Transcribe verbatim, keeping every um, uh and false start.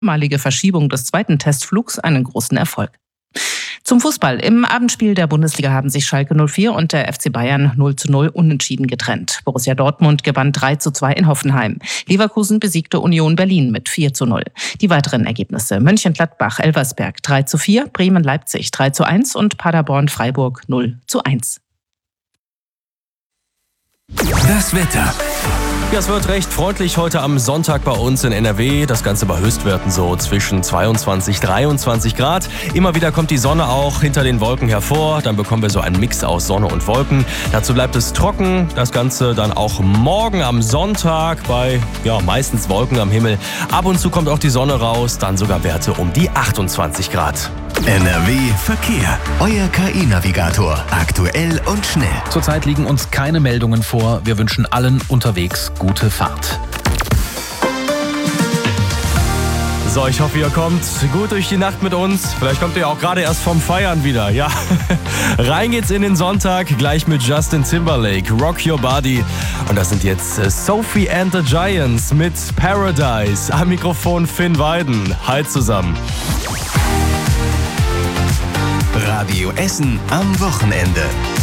Malige Verschiebung des zweiten Testflugs einen großen Erfolg. Zum Fußball. Im Abendspiel der Bundesliga haben sich Schalke null vier und der F C Bayern null zu null unentschieden getrennt. Borussia Dortmund gewann drei zu zwei in Hoffenheim. Leverkusen besiegte Union Berlin mit vier zu null. Die weiteren Ergebnisse: Mönchengladbach-Elversberg drei zu vier, Bremen-Leipzig drei zu eins und Paderborn-Freiburg null zu eins. Das Wetter. Ja, es wird recht freundlich heute am Sonntag bei uns in N R W. Das Ganze bei Höchstwerten so zwischen zweiundzwanzig, dreiundzwanzig Grad. Immer wieder kommt die Sonne auch hinter den Wolken hervor. Dann bekommen wir so einen Mix aus Sonne und Wolken. Dazu bleibt es trocken. Das Ganze dann auch morgen am Sonntag bei ja, meistens Wolken am Himmel. Ab und zu kommt auch die Sonne raus. Dann sogar Werte um die achtundzwanzig Grad. N R W Verkehr. Euer K I-Navigator. Aktuell und schnell. Zurzeit liegen uns keine Meldungen vor. Wir wünschen allen unterwegs gute Fahrt. So, ich hoffe, ihr kommt gut durch die Nacht mit uns. Vielleicht kommt ihr auch gerade erst vom Feiern wieder. Ja, rein geht's in den Sonntag. Gleich mit Justin Timberlake, Rock Your Body. Und das sind jetzt Sophie and the Giants mit Paradise. Am Mikrofon Finn Weiden. Hi zusammen. Radio Essen am Wochenende.